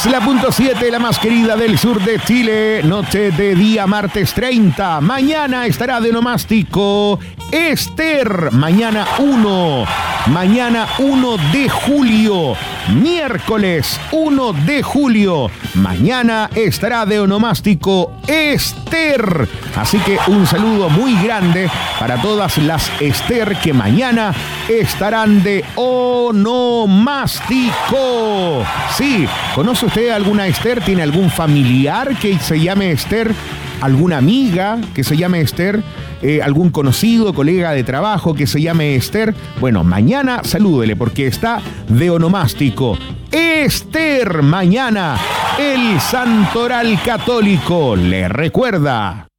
Es la punto 7, la más querida del sur de Chile. Noche de día martes 30. Mañana estará de onomástico Esther. Mañana 1 de julio. Miércoles 1 de julio. Mañana estará de onomástico Esther. Así que un saludo muy grande para todas las Esther que mañana estarán de onomástico. Sí, ¿conoce usted alguna Esther? ¿Tiene algún familiar que se llame Esther? ¿Alguna amiga que se llame Esther? ¿Algún conocido, colega de trabajo que se llame Esther? Bueno, mañana salúdele porque está de onomástico Esther. Mañana el Santoral Católico le recuerda.